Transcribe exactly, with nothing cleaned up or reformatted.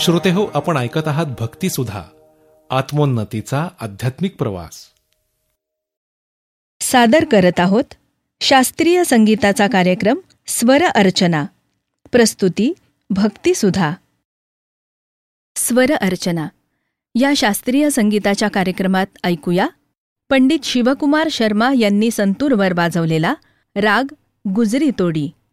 श्रोतेहो, आपण ऐकत आहात भक्तिसुधा, आत्मोन्नतीचा आध्यात्मिक प्रवास. सादर करत आहोत शास्त्रीय संगीताचा कार्यक्रम स्वर अर्चना. प्रस्तुती भक्तिसुधा. स्वर अर्चना या शास्त्रीय संगीताच्या कार्यक्रमात ऐकूया पंडित शिवकुमार शर्मा यांनी संतूरवर वाजवलेला राग गुजरी तोडी.